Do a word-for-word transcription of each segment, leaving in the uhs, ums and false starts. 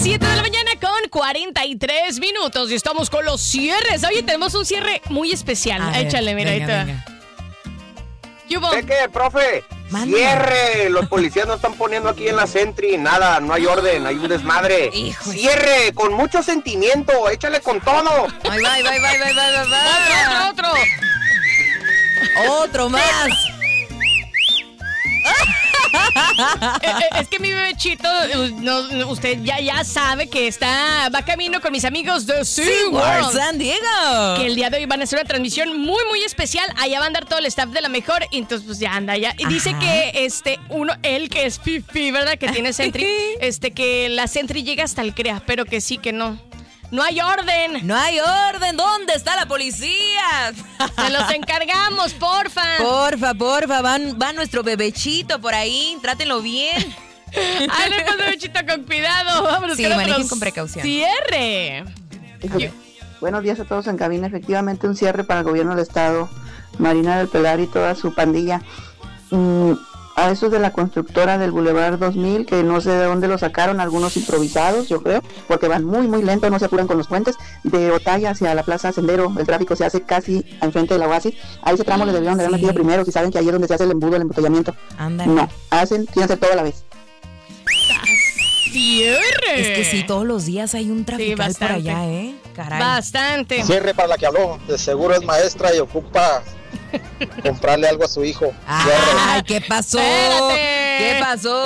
siete de la mañana con cuarenta y tres minutos y estamos con los cierres. Oye, tenemos un cierre muy especial. A Échale, ver, mira, venga, ahí venga. ¿Qué hubo? ¿Sé qué, profe? Manda. Cierre. Los policías no están poniendo aquí en la Sentry nada, no hay orden, hay un desmadre. Hijo. Cierre, con mucho sentimiento, échale con todo. Ay, va, va, va, va, va, va. Otro, otro, otro. Otro más. Eh, eh, es que mi bebechito, eh, no, usted ya, ya sabe que está va camino con mis amigos de SeaWorld. San Diego. Que el día de hoy van a hacer una transmisión muy, muy especial. Allá va a andar todo el staff de la mejor. Y entonces, pues ya anda allá. Y dice Ajá. que este, uno, él que es Fifi, ¿verdad? Que tiene Sentry. este, que la Sentry llega hasta el CREA, pero que sí, que no. No hay orden. No hay orden. ¿Dónde está la policía? Se los encargamos, porfa. Porfa, porfa, va, va nuestro bebechito por ahí. Trátenlo bien. Ay, no, pues, bebechito, con cuidado. Vámonos Sí, con manejen otros. con precaución. Cierre. Híjole. Buenos días a todos en cabina. Efectivamente, un cierre para el gobierno del estado, Marina del Pilar y toda su pandilla. Mm, a esos de la constructora del Boulevard dos mil, que no sé de dónde lo sacaron, algunos improvisados, yo creo, porque van muy, muy lento, no se apuran con los puentes. De Otaya hacia la Plaza Sendero, el tráfico se hace casi enfrente de la Oasis. A ese tramo le debieron de haber Sí. metido primero, si saben que ahí es donde se hace el embudo, el embotellamiento. Ándale. No, hacen, quieren hacer todo a la vez. Cierre. Es que sí, todos los días hay un trafical por bastante. allá, ¿eh? Caray. Bastante. Cierre para la que habló, de seguro es maestra y ocupa comprarle algo a su hijo. Ay, ¿qué pasó? Espérate. ¿Qué pasó?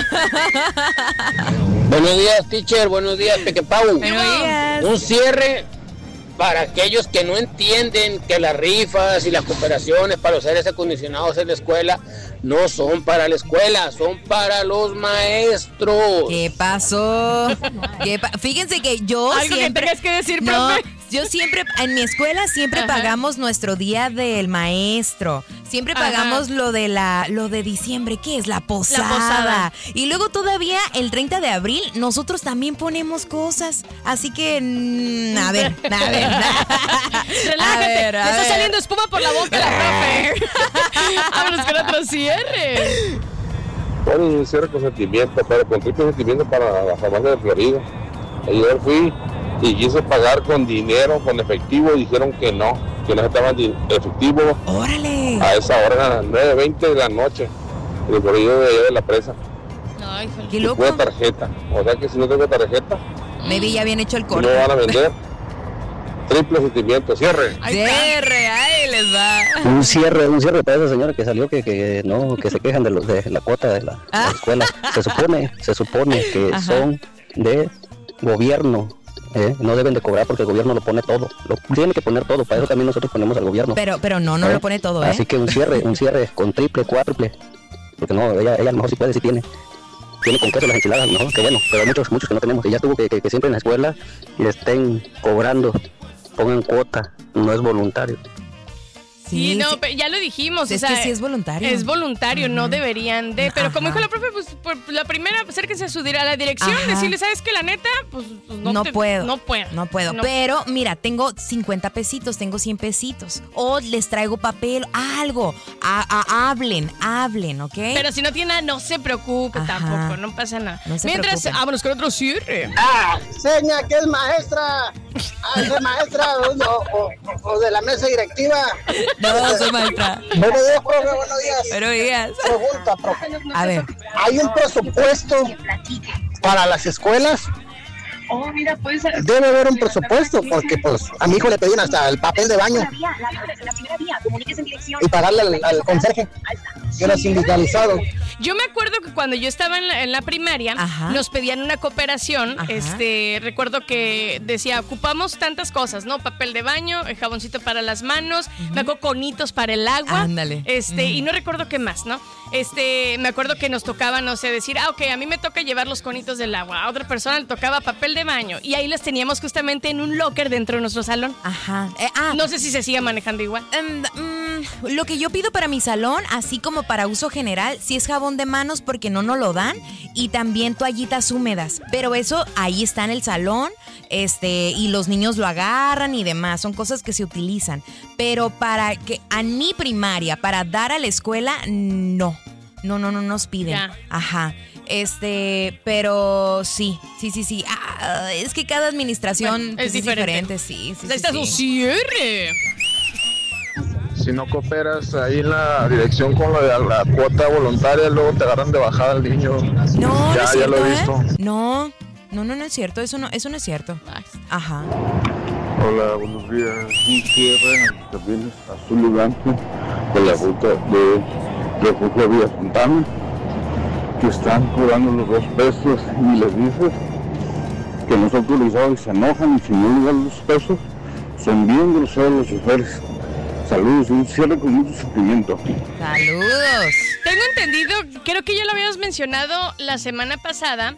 Buenos días, teacher. Buenos días, Pequepau. Buenos días. Un cierre para aquellos que no entienden que las rifas y las cooperaciones para los aires acondicionados en la escuela no son para la escuela, son para los maestros. ¿Qué pasó? ¿Qué pa- Fíjense que yo Algo que siempre... tengas que decir, no, profe. yo siempre, en mi escuela siempre Ajá. pagamos nuestro día del maestro. Siempre Ajá. pagamos lo de la, lo de diciembre, ¿qué es? La posada. La posada. Y luego todavía el treinta de abril nosotros también ponemos cosas. Así que, mm, a ver, a ver. Relájate. A ver, a Me está ver. saliendo espuma por la boca la profe. Vámonos con otro cierre. Bueno, un cierre con sentimiento, pero con triple sentimiento para la farmacia de Florida. Ayer fui y quise pagar con dinero, con efectivo, y dijeron que no, que no estaban di- efectivo Órale. a esa hora, a las nueve veinte de la noche, de por ahí de allá de la presa. Ay, híjole. Qué Y loco. fue tarjeta, o sea que si no tengo tarjeta, Maybe ya habían hecho el no corte. me van a vender. Triple sentimiento, cierre. Ahí está. Cierre, ahí les va. Un cierre, un cierre para esa señora que salió que, que no, que se quejan de los de la cuota de la, de la Ah. escuela. Se supone, se supone que Ajá. son de gobierno. ¿eh? No deben de cobrar porque el gobierno lo pone todo. Lo tiene que poner todo, para eso también nosotros ponemos al gobierno. Pero, pero no, no ¿eh? lo pone todo, ¿eh? Así que un cierre, un cierre con triple, cuádruple. Porque no, ella, ella a lo mejor sí puede, sí tiene. Tiene con queso las enchiladas, no, que bueno, pero hay muchos, muchos que no tenemos. Y ya estuvo que, que, que siempre en la escuela le estén cobrando, pongan cuota, no es voluntario. Sí, no, sí. pero ya lo dijimos. Es o sea, que sí es voluntario. Es voluntario, no Ujú. deberían de. Pero como Ajá. dijo la profe, pues por la primera, acérquense a su dir- a la dirección, Ajá. decirle, ¿sabes qué? La neta, pues, pues no, No te- puedo. No puedo. No puedo. No. Pero, mira, tengo cincuenta pesitos, tengo cien pesitos. O les traigo papel, algo. A- a- hablen, hablen, ¿ok? Pero si no tiene nada, no se preocupe Ajá. tampoco, no pasa nada. No se Mientras, preocupen. vámonos con otro cierre. Ah, seña que es maestra. Ah, es maestra o, o- o de la mesa directiva. No, soy maestra. Buenos días, profe, buenos días. Buenos días. Pregunta, profe. A ver. ¿Hay un presupuesto para las escuelas? Debe haber un presupuesto, porque pues a mi hijo le pedían hasta el papel de baño y pagarle al, al conserje, que era sindicalizado. Yo me acuerdo que cuando yo estaba en la, en la primaria, Ajá. nos pedían una cooperación. Ajá. Este, recuerdo que decía, ocupamos tantas cosas, ¿no? Papel de baño, el jaboncito para las manos, me acuerdo conitos para el agua. Ándale. Este, Ujú. y no recuerdo qué más, ¿no? Este, me acuerdo que nos tocaba, no sé, decir, ah, ok, a mí me toca llevar los conitos del agua, a otra persona le tocaba papel de baño. Y ahí los teníamos justamente en un locker dentro de nuestro salón. Ajá. Eh, ah, No sé si se sigue manejando igual. Em, mm, lo que yo pido para mi salón, así como para uso general, sí es jabón de manos porque no nos lo dan y también toallitas húmedas. Pero eso ahí está en el salón, este, y los niños lo agarran y demás. Son cosas que se utilizan. Pero para que a mi primaria, para dar a la escuela, no. No, no, no nos piden. Ya. Ajá. Este, pero sí, sí, sí, sí. Ah, es que cada administración Bueno, pues, es es diferente. diferente, sí, sí, Ahí sí, está su sí. cierre. Si no cooperas ahí en la dirección con lo de la cuota voluntaria, luego te agarran de bajada al niño. No, ya, no es ya cierto, lo he visto. ¿eh? No, no, no, no es cierto. Eso no, eso no es cierto. Ajá. Hola, buenos días. Un cierre en los jardines azul y blanco de la ruta de Refugio Villa Fontana, que están cobrando los dos pesos y les dices que no son autorizados y se enojan, y si no les dan los pesos, son bien groseros los choferes. Saludos, un cierre con mucho sufrimiento. Saludos. Tengo entendido, creo que ya lo habíamos mencionado la semana pasada,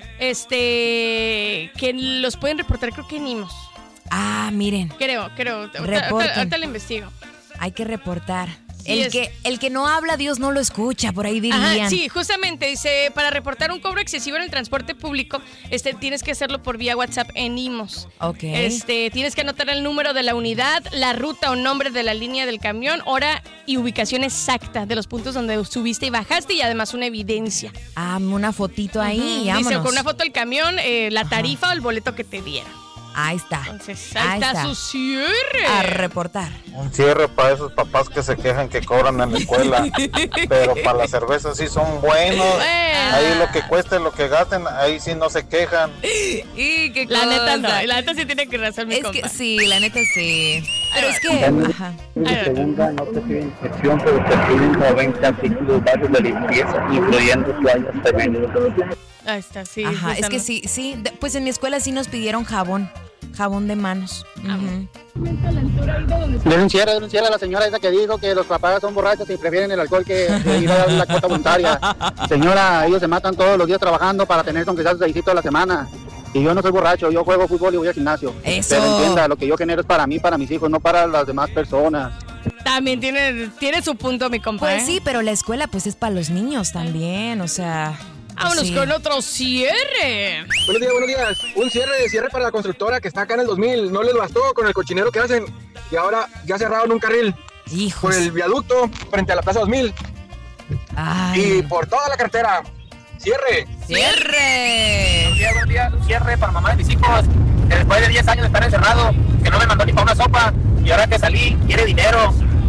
este, que los pueden reportar, creo que en IMOS. Ah, miren. Creo, creo. Ahorita, Reporten. ahorita, ahorita lo investigo. Hay que reportar. Sí, el, es- que, el que no habla, Dios no lo escucha, por ahí dirían. Ajá, sí, justamente dice, para reportar un cobro excesivo en el transporte público, este, tienes que hacerlo por vía WhatsApp en IMOS. Ok. Este, tienes que anotar el número de la unidad, la ruta o nombre de la línea del camión, hora y ubicación exacta de los puntos donde subiste y bajaste, y además una evidencia. Ah, una fotito ahí, Ujú. y vámonos. Dice, con una foto del camión, eh, la tarifa o el boleto que te dieron. Ahí está. Entonces, ahí, está, su cierre. A reportar. Un cierre para esos papás que se quejan que cobran en la escuela, pero para la cerveza sí son buenos. Ahí lo que cueste, lo que gasten, ahí sí no se quejan. Y qué La neta no, cosa. la neta sí tiene que razón mi Es compa. que sí, la neta sí. Pero es que, ajá. Segunda, no te piden inspección, pero te piden como veinte artículos varios de limpieza, incluyendo toallas femeninas. Ahí está, sí. Ajá, es que justamente. sí, sí. de- Pues en mi escuela sí nos pidieron jabón. Jabón de manos. Ujú. Denunciar, denunciar a la señora esa que dijo que los papás son borrachos y prefieren el alcohol que, que ir a dar la cuota voluntaria. Señora, ellos se matan todos los días trabajando para tener aunque sea sus seiscitos a la semana. Y yo no soy borracho, yo juego fútbol y voy al gimnasio. Eso. Pero entienda, lo que yo genero es para mí, para mis hijos, no para las demás personas. También tiene, tiene su punto mi compa. Pues ¿eh? sí, pero la escuela pues es para los niños también, o sea. pues Vámonos sí. con otro cierre. Buenos días, buenos días. Un cierre, cierre para la constructora que está acá en el dos mil. No les bastó con el cochinero que hacen y ahora ya cerraron un carril Hijos. por el viaducto frente a la Plaza dos mil Ay. y por toda la carretera. Cierre. ¡Cierre! Buenos días, buenos días. Un cierre para mamá de mis hijos, que después de diez años de estar encerrado, que no me mandó ni para una sopa, y ahora que salí, quiere dinero.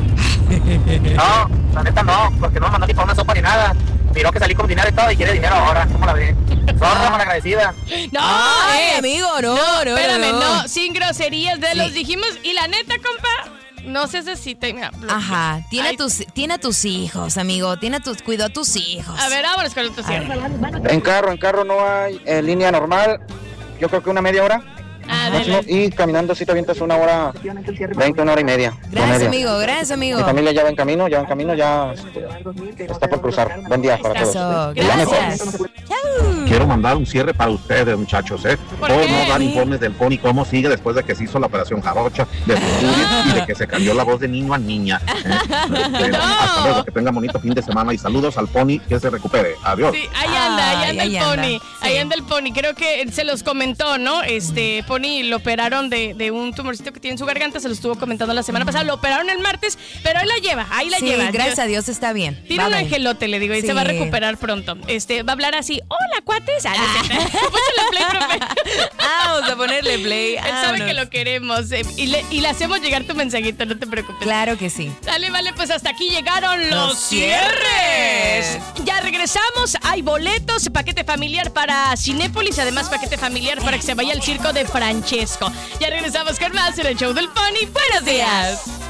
No, la neta no, porque no me mandó ni para una sopa ni nada. Miró que salí con dinero y todo y quiere dinero ahora. ¿Cómo la ve? Zorra malagradecida. No, Ay, eh. amigo, no, no, no, Espérame, no. no, sin groserías, de Sí. los dijimos. Y la neta, compa, no sé si te. Mira, bloqueo. Ajá, tiene a, Ay, tus, tiene a tus hijos, amigo. Tiene a tus, cuidó a tus hijos. A ver, vámonos con otro cierre. En carro, en carro no hay eh, línea normal. Yo creo que una media hora. Ah, máximo, dale. y caminando sí te avientas una hora, veinte, una hora y media. Gracias, promedio. amigo, gracias, amigo. Mi familia ya va en camino, ya va en camino, ya este, está por cruzar. Buen día para todos. Eso, La mejor. gracias. Chau. Quiero mandar un cierre para ustedes, muchachos, ¿eh? ¿Por Por qué? no dar informes del Pony cómo sigue después de que se hizo la operación jarocha, de Futuri y de que se cambió la voz de niño a niña. ¿eh? Este, No. Hasta luego, que tenga bonito fin de semana y saludos al Pony, que se recupere. Adiós. Sí, ahí anda, ahí Ay, anda ahí el anda. Pony. Ahí Sí. anda el Pony. Creo que se los comentó, ¿no? Este, Pony lo operaron de, de un tumorcito que tiene en su garganta. Se lo estuvo comentando la semana pasada. Lo operaron el martes, pero ahí la lleva, ahí la Sí, lleva. gracias a Dios está bien. Tiene Bye, un bye. angelote, le digo, y Sí. se va a recuperar pronto. Este, va a hablar así, hola, cuates. Ah, no es cierto. Póngale play, profe. Vamos a ponerle play. Él sabe vámonos. que lo queremos. eh, y, le, y le hacemos llegar tu mensajito, no te preocupes. Claro que sí. Dale, vale, pues hasta aquí llegaron los, Los cierres. cierres. Ya regresamos, hay boletos, paquete familiar para Cinépolis, además paquete familiar para que se vaya al circo de Francesco. Ya regresamos con más en el show del Pony. Buenos días.